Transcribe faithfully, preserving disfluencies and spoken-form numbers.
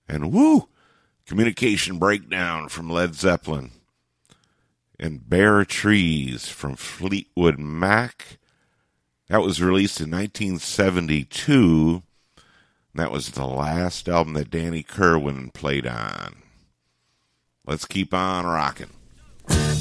And woo, Communication Breakdown from Led Zeppelin. And Bare Trees from Fleetwood Mac. That was released in nineteen seventy-two. That was the last album that Danny Kirwan played on. Let's keep on rocking.